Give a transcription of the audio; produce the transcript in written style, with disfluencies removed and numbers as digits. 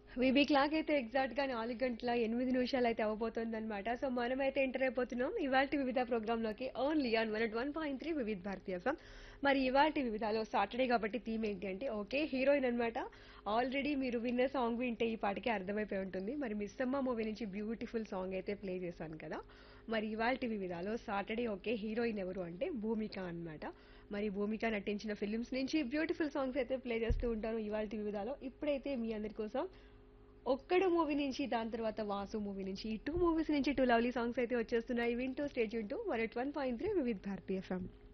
VB clock అయితే exact గా 4 గంటల 8 నిమిషాలు అయితే అవ్వబోతోందన్నమాట. సో మనమైతే ఎంటర్ అయిపోతున్నాం ఇవాల్టి వివిధ ప్రోగ్రామ్ లోకి ఓన్లీ ఆన్ 101.3 వివిధ భారతీయ ఎఫ్ఎం. మరి ఇవాల్టి వివిధలో సాటర్డే కాబట్టి థీమ్ ఏంటి అంటే ఓకే హీరోయిన్ అన్నమాట. ఆల్రెడీ మీరు విన్న సాంగ్ వింటే ఈ పాటికి అర్థమైపోయి ఉంటుంది. మరి మిస్సమ్మ మూవీ నుంచి బ్యూటిఫుల్ సాంగ్ అయితే ప్లే చేశాను కదా. మరి ఇవాల్టి వివిధలో సాటర్డే ఓకే హీరోయిన్ ఎవరు అంటే భూమిక అన్నమాట. మరి భూమిక నటించిన ఫిల్మ్స్ నుంచి బ్యూటిఫుల్ సాంగ్స్ అయితే ప్లే చేస్తూ ఉంటాను ఇవాల్టి వివిధలో. ఇప్పుడైతే మీ అందరి కోసం ఒక్కడు మూవీ నుంచి దాని తర్వాత వాసు మూవీ నుంచి ఈ టూ మూవీస్ నుంచి టూ లవ్లీ సాంగ్స్ అయితే వచ్చేస్తున్నాయి. వింటూ స్టేజ్ ఉంటూ 101.3 వివిధ భారతీయ ఎఫ్ఎం.